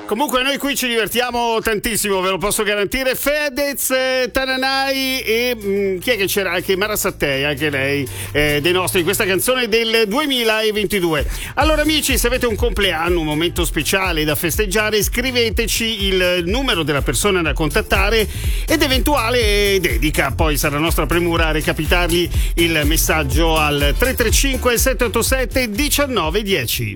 Comunque noi qui ci divertiamo tantissimo, ve lo posso garantire. Fedez, Tananai e chi è che c'era? Anche Mara Sattei, anche lei dei nostri, questa canzone del 2022. Allora amici, se avete un compleanno, un momento speciale da festeggiare, scriveteci il numero della persona da contattare ed eventuale dedica, poi sarà nostra premura recapitargli il messaggio al 335 787 1910.